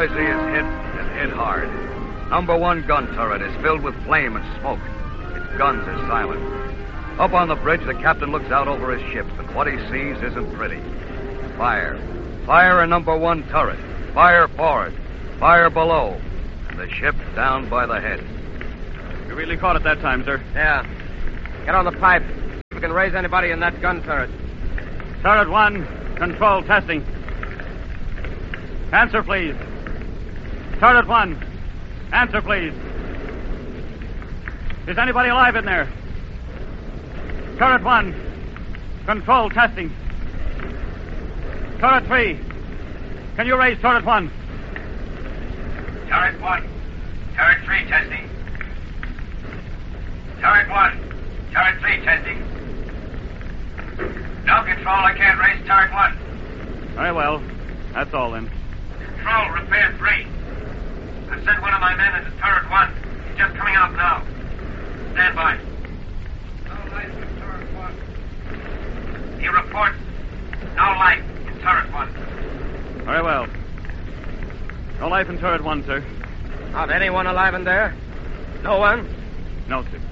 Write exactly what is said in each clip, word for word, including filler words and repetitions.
Boise is hit and hit hard. Number one gun turret is filled with flame and smoke. Its guns are silent. Up on the bridge, the captain looks out over his ship, and what he sees isn't pretty. Fire. Fire in number one turret. Fire forward. Fire below. And the ship down by the head. You really caught it that time, sir. Yeah. Get on the pipe. We can raise anybody in that gun turret. Turret one, control testing. Answer, please. Turret one, answer, please. Is anybody alive in there? Turret one, control testing. Turret three, can you raise turret one? Turret one, turret three testing. Turret one, turret three testing. No control, I can't raise turret one. Very well. That's all then. Control, repair three. I sent one of my men into turret one. He's just coming out now. Stand by. No light in turret one. He reports no light in turret one. Very well. No life in turret one, sir. Not anyone alive in there? No one? No, sir.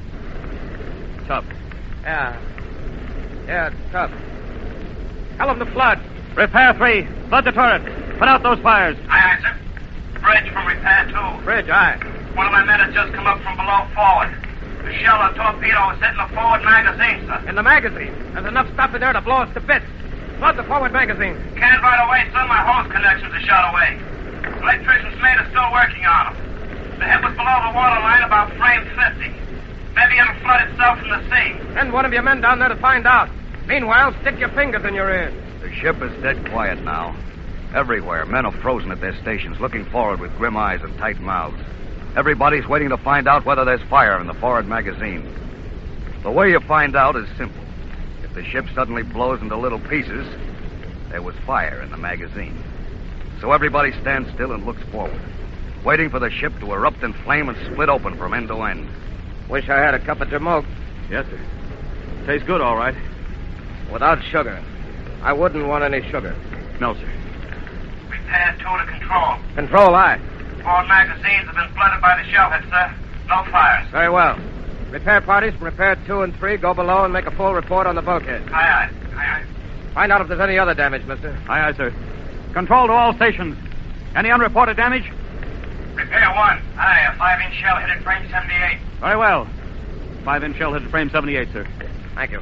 Tough. Yeah. Yeah, it's tough. Tell them to flood. Repair three. Flood the turret. Put out those fires. Aye, aye, sir. Bridge from repair two. Bridge, aye. One of my men has just come up from below forward. The shell or torpedo is hit in the forward magazine, sir. In the magazine? There's enough stuff in there to blow us to bits. Flood the forward magazine. Can't right away, sir. My hose connections are shot away. Electrician Smith is still working on them. The hit was below the water line, about frame fifty. Maybe it'll flood itself from the sea. Send one of your men down there to find out. Meanwhile, stick your fingers in your ears. The ship is dead quiet now. Everywhere, men are frozen at their stations, looking forward with grim eyes and tight mouths. Everybody's waiting to find out whether there's fire in the forward magazine. The way you find out is simple. If the ship suddenly blows into little pieces, there was fire in the magazine. So everybody stands still and looks forward, waiting for the ship to erupt in flame and split open from end to end. Wish I had a cup of Jamoke. Yes, sir. Tastes good, all right. Without sugar. I wouldn't want any sugar. No, sir. Repair two to control. Control, aye. Forward magazines have been flooded by the shellhead, sir. No fires. Very well. Repair parties from repair two and three go below and make a full report on the bulkhead. Aye, aye. Aye, aye. Find out if there's any other damage, mister. Aye, aye, sir. Control to all stations. Any unreported damage? Repair one. Aye, a five-inch shell hit at frame seventy-eight. Very well. Five-inch shell hit at frame seventy-eight, sir. Thank you.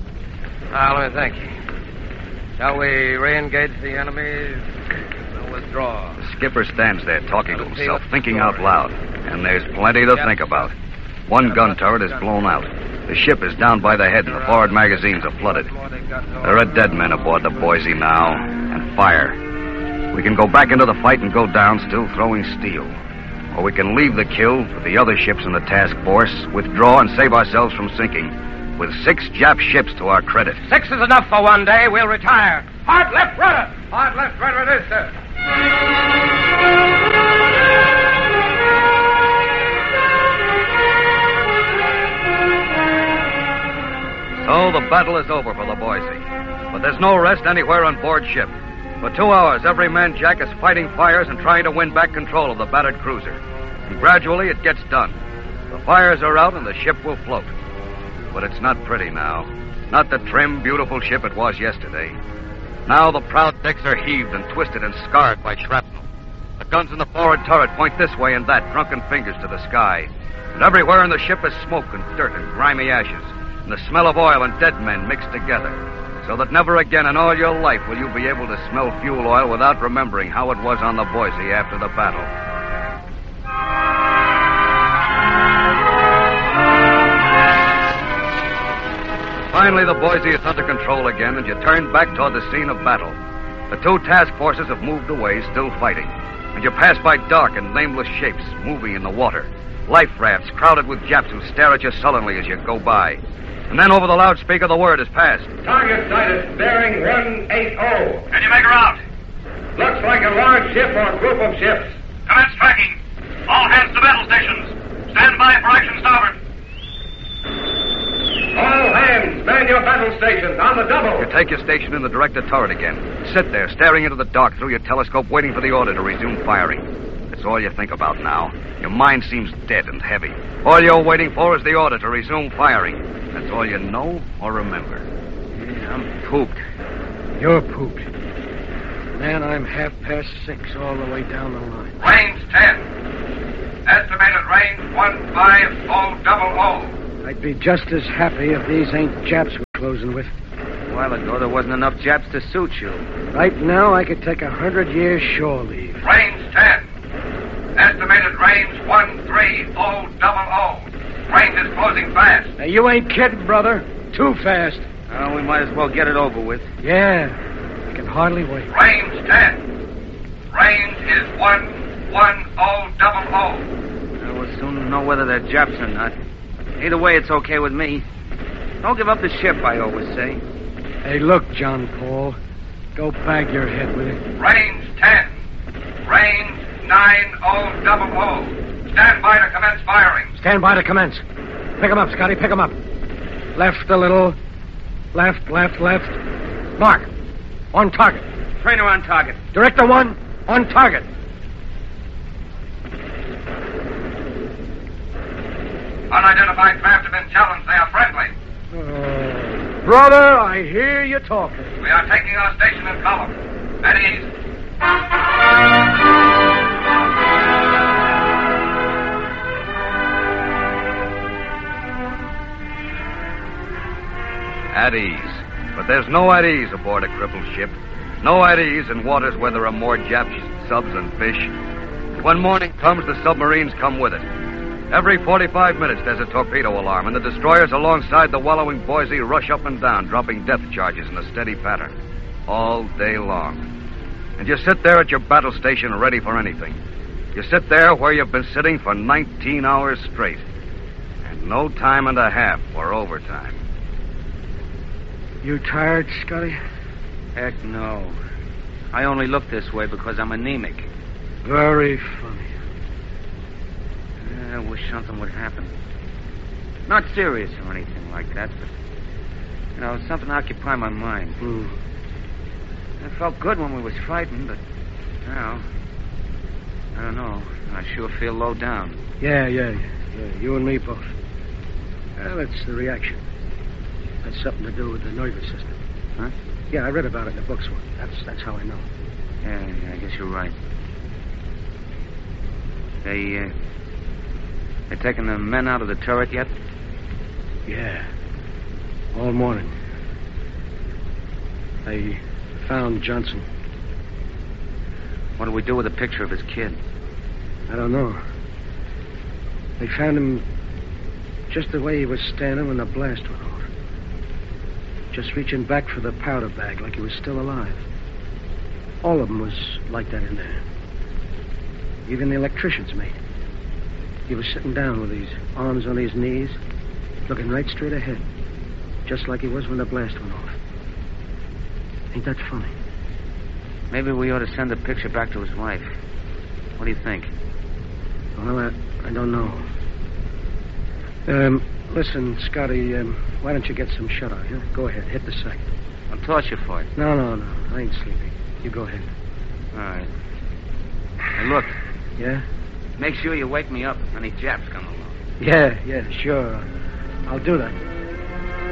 Now, let me think. Shall we re-engage the enemy? No withdraw. The skipper stands there talking to Let us see himself, what's thinking the out story. loud. And there's plenty to Yep. think about. One gun turret is blown out. The ship is down by the head and the forward magazines are flooded. There are dead men aboard the Boise now, and fire. We can go back into the fight and go down still throwing steel. Or we can leave the kill for the other ships in the task force, withdraw and save ourselves from sinking. With six Jap ships to our credit. Six is enough for one day. We'll retire. Hard left rudder. Hard left rudder it is, sir. So the battle is over for the Boise. But there's no rest anywhere on board ship. For two hours, every man Jack is fighting fires and trying to win back control of the battered cruiser. And gradually it gets done. The fires are out and the ship will float. But it's not pretty now. Not the trim, beautiful ship it was yesterday. Now the proud decks are heaved and twisted and scarred by shrapnel. The guns in the forward turret point this way and that, drunken fingers to the sky. And everywhere in the ship is smoke and dirt and grimy ashes, and the smell of oil and dead men mixed together. So that never again in all your life will you be able to smell fuel oil without remembering how it was on the Boise after the battle. Finally, the Boise is under control again, and you turn back toward the scene of battle. The two task forces have moved away, still fighting. And you pass by dark and nameless shapes moving in the water. Life rafts crowded with Japs who stare at you sullenly as you go by. And then over the loudspeaker, the word is passed. Target sighted, bearing one eighty. Can you make her out? Looks like a large ship or group of ships. Commence tracking. All hands to battle stations. Stand by for action starboard. All hands, man your battle battle station, on the double. You take your station in the director turret again. Sit there, staring into the dark through your telescope, waiting for the order to resume firing. That's all you think about now. Your mind seems dead and heavy. All you're waiting for is the order to resume firing. That's all you know or remember. Yeah, I'm pooped. You're pooped. Man, I'm half past six all the way down the line. Range ten. Estimated range one five oh double oh. I'd be just as happy if these ain't Japs we're closing with. A while ago, there wasn't enough Japs to suit you. Right now, I could take a hundred years shore leave. Range ten. Estimated range one three oh double oh. Range is closing fast. Now, you ain't kidding, brother. Too fast. Oh, we might as well get it over with. Yeah, I can hardly wait. Range ten. Range is one one oh double oh. We'll soon know whether they're Japs or not. Either way, it's okay with me. Don't give up the ship, I always say. Hey, look, John Paul. Go bag your head with it. Range ten. Range nine oh double oh. Stand by to commence firing. Stand by to commence. Pick 'em up, Scotty. Pick 'em up. Left a little. Left, left, left. Mark. On target. Trainer on target. Director one. On target. Unidentified craft have been challenged. They are friendly. Oh, brother, I hear you talking. We are taking our station in column. At ease. At ease. But there's no at ease aboard a crippled ship. No at ease in waters where there are more Jap subs than fish. When morning comes, the submarines come with it. Every forty-five minutes, there's a torpedo alarm, and the destroyers alongside the wallowing Boise rush up and down, dropping depth charges in a steady pattern. All day long. And you sit there at your battle station ready for anything. You sit there where you've been sitting for nineteen hours straight. And no time and a half for overtime. You tired, Scotty? Heck no. I only look this way because I'm anemic. Very funny. I wish something would happen. Not serious or anything like that, but, you know, something to occupy my mind. Hmm. It felt good when we was fighting, but now, I don't know. I sure feel low down. Yeah, yeah, yeah. yeah you and me both. Well, it's the reaction. That's something to do with the nervous system. Huh? Yeah, I read about it in the books once. That's that's how I know. Yeah, yeah, I guess you're right. They, uh, they taking the men out of the turret yet? Yeah. All morning. They found Johnson. What do we do with a picture of his kid? I don't know. They found him just the way he was standing when the blast went off. Just reaching back for the powder bag like he was still alive. All of them was like that in there. Even the electrician's mate. He was sitting down with his arms on his knees, looking right straight ahead, just like he was when the blast went off. Ain't that funny? Maybe we ought to send the picture back to his wife. What do you think? Well, I, I don't know. Um, listen, Scotty, um, why don't you get some shut-eye, huh? Go ahead, hit the sack. I'll toss you for it. No, no, no, I ain't sleepy. You go ahead. All right. Hey, look. Yeah? Make sure you wake me up if any Japs come along. Yeah, yeah, sure. I'll do that.